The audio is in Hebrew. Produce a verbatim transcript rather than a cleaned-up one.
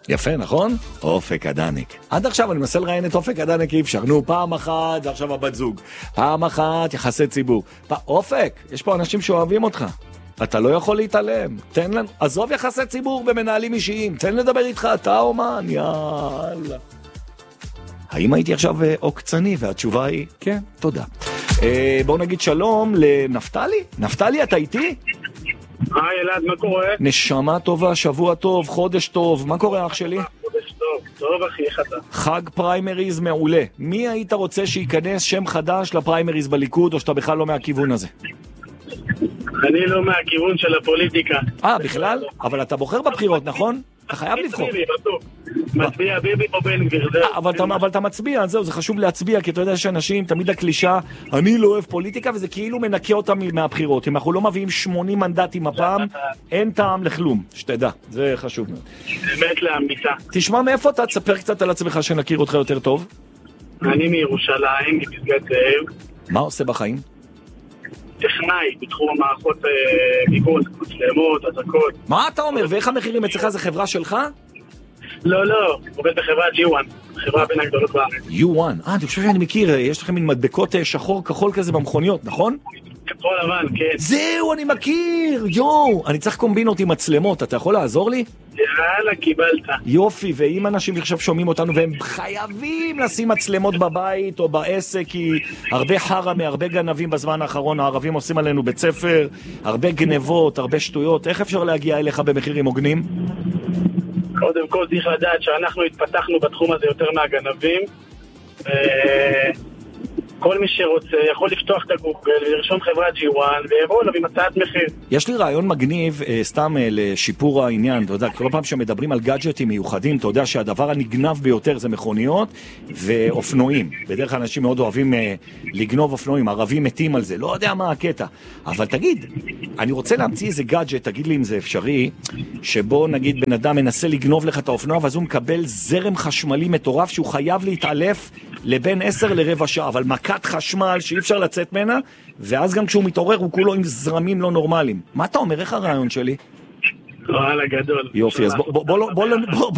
יפה, נכון? אופק הדניק. עד עכשיו אני מנסה לראיין את אופק הדניק, אי אפשר. נו, פעם אחת, ועכשיו הבת זוג. פעם אחת, יחסי ציבור. פ... אופק, יש פה אנשים שאוהבים אותך. אתה לא יכול להתעלם. תן לנו, עזוב יחסי ציבור ומנהלים אישיים. תן לדבר איתך, אתה אומן, יאללה. האם הייתי עכשיו עוקצני? והתשובה היא, כן, תודה. אה, בואו נגיד שלום לנפתלי. נפתלי, אתה איתי? היי אלעד, מה קורה? נשמה טובה, שבוע טוב, חודש טוב. מה קורה אח שלי? חודש טוב, טוב אחי, איך אתה? חג פריימריז מעולה. מי היית רוצה שייכנס שם חדש לפריימריז בליכוד, או שאתה בכלל לא מהכיוון הזה? אני לא מהכיוון של הפוליטיקה. אה, בכלל? אבל אתה בוחר בבחירות, נכון? אתה חייב לבחור. מצביע ביבי או בן גביר. אבל אתה מצביע, זהו, זה חשוב להצביע, כי אתה יודע שאנשים, תמיד הקלישה, אני לא אוהב פוליטיקה, וזה כאילו מנקה אותם מהבחירות. אם אנחנו לא מביאים שמונים מנדטים הפעם, אין טעם לכלום, שתדע, זה חשוב מאוד. באמת לאמיתה. תשמע, מאיפה אתה תספר קצת על עצמך שנכיר אותך יותר טוב? אני מירושלים, מפסגת זאב. מה עושה בחיים? טכנאי בתחום המערכות מיגון, מצלמות, אזעקות. מה אתה אומר? ואיך המחירים אצלך? זה חברה שלך? לא, לא, עובד בחברת ג'י וואן, חברה בין הגדולות בארץ. ג'י וואן, אה, אני חושב שאני מכיר, יש לכם מין מדבקות שחור כחול כזה במכוניות, נכון? כחול לבן, כן. זהו, אני מכיר, יואו, אני צריך קומבינות עם מצלמות, אתה יכול לעזור לי? יאללה, קיבלת. יופי, ואם אנשים עכשיו שומעים אותנו והם חייבים לשים מצלמות בבית או בעסק, כי הרבה חרה מהרבה גנבים בזמן האחרון, הערבים עושים עלינו בית ספר, הרבה גנבות, הרבה שטויות, איך אפשר להגיע אליך במחירים הוגנים? קודם כל צריך לדעת שאנחנו התפתחנו בתחום הזה יותר מהגנבים, כל מי שרוצה יכול לפתוח את הגוגל ולרשום חברת ג'י וואן ויבואו אליו עם הצעת מחיר. יש לי רעיון מגניב סתם לשיפור העניין, אתה יודע, כל פעם שמדברים על גאדג'טים מיוחדים, אתה יודע שהדבר הנגנב ביותר זה מכוניות ואופנועים. בדרך כלל אנשים מאוד אוהבים לגנוב אופנועים, ערבים מתים על זה, לא יודע מה הקטע. אבל תגיד, אני רוצה להמציא איזה גאדג'ט, תגיד לי אם זה אפשרי, שבו נגיד בן אדם מנסה לגנוב לך את האופנוע, ואז הוא מקבל זרם חשמלי מטורף שהוא חייב להתעלף לבין עשר לרבע שעה, אבל מכת חשמל שאי אפשר לצאת ממנה, ואז גם כשהוא מתעורר הוא כולו עם זרמים לא נורמליים. מה אתה אומר? איך הרעיון שלי? וואלה גדול. יופי, אז בוא, בוא, בוא, בוא, בוא, בוא,